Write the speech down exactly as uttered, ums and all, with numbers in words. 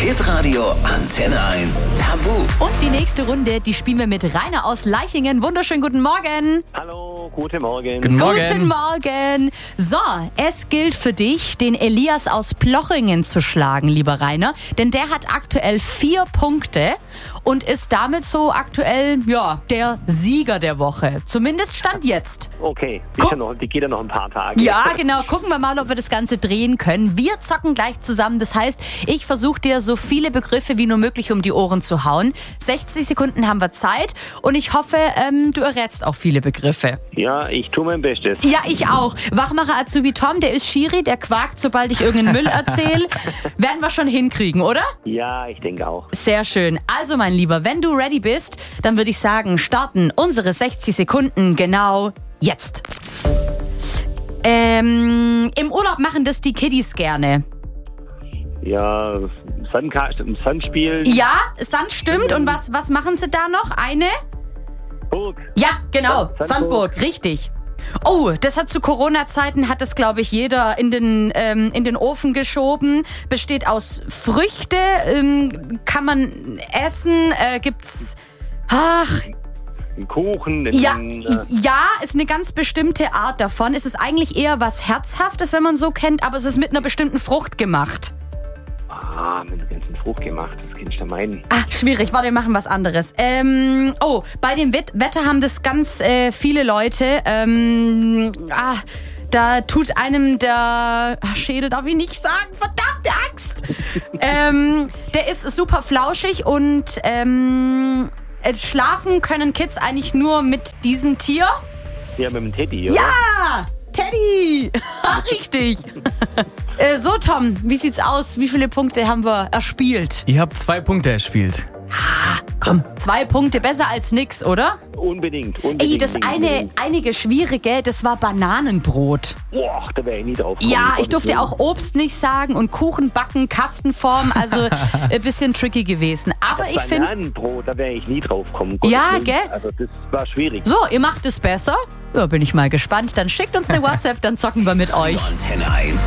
Hitradio Antenne eins Tabu. Und die nächste Runde, die spielen wir mit Rainer aus Leichingen. Wunderschönen guten Morgen. Hallo, guten Morgen. Guten Morgen. Guten Morgen. So, es gilt für dich, den Elias aus Plochingen zu schlagen, lieber Rainer. Denn der hat aktuell vier Punkte und ist damit so aktuell, ja, der Sieger der Woche. Zumindest Stand jetzt. Okay, die, Guck- ja noch, die geht ja noch ein paar Tage. Ja, genau. Gucken wir mal, ob wir das Ganze drehen können. Wir zocken gleich zusammen. Das heißt, ich versuche dir so viele Begriffe wie nur möglich um die Ohren zu hauen. sechzig Sekunden haben wir Zeit und ich hoffe, ähm, du errätst auch viele Begriffe. Ja, ich tue mein Bestes. Ja, ich auch. Wachmacher Azubi Tom, der ist Schiri, der quakt, sobald ich irgendeinen Müll erzähle. Werden wir schon hinkriegen, oder? Ja, ich denke auch. Sehr schön. Also, mein Lieber, wenn du ready bist, dann würde ich sagen, starten unsere sechzig Sekunden genau jetzt. Ähm, im Urlaub machen das die Kiddies gerne. Ja, Sandka Sandspiel. Ja, Sand stimmt. Und was, was machen sie da noch? Eine? Burg. Ja, genau. Sandburg. Sandburg, richtig. Oh, das hat zu Corona-Zeiten, hat das, glaube ich, jeder in den, ähm, in den Ofen geschoben. Besteht aus Früchte, ähm, kann man essen, äh, gibt's... Ach, Ein Kuchen. ja, Ein, äh, ja, ist eine ganz bestimmte Art davon. Es ist eigentlich eher was Herzhaftes, wenn man so kennt, aber es ist mit einer bestimmten Frucht gemacht. ah, mit der ganzen Frucht gemacht. Das kannst du meinen. Ah, schwierig. Warte, wir machen was anderes. Ähm, oh, bei dem Wet- Wetter haben das ganz äh, viele Leute. Ähm, ah, da tut einem der ach, Schädel, darf ich nicht sagen, verdammte Axt. ähm, der ist super flauschig und ähm, äh, schlafen können Kids eigentlich nur mit diesem Tier. Ja, mit dem Teddy, oder? Ja, Teddy. Richtig. äh, so, Tom, wie sieht's aus? Wie viele Punkte haben wir erspielt? Ihr habt zwei Punkte erspielt. Komm, zwei Punkte besser als nix, oder? Unbedingt, unbedingt. Ey, das eine, unbedingt. einige Schwierige, das war Bananenbrot. Boah, da wäre ich nie drauf gekommen. Ja, um ich durfte Gottes auch Obst nicht sagen und Kuchen backen, Kastenform, also ein bisschen tricky gewesen. Aber Willen. ich finde, Bananenbrot, da wäre ich nie drauf gekommen. um Ja, Gottes Willen. gell? Also das war schwierig. so, ihr macht es besser. Ja, bin ich mal gespannt. Dann schickt uns eine WhatsApp, dann zocken wir mit euch. Antenne eins.